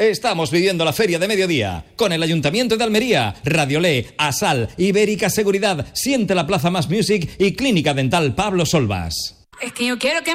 Estamos viviendo la Feria de Mediodía con el Ayuntamiento de Almería, Radiolé, Asal, Ibérica Seguridad, Siente la Plaza Más Music y Clínica Dental Pablo Solvas. Es que yo quiero que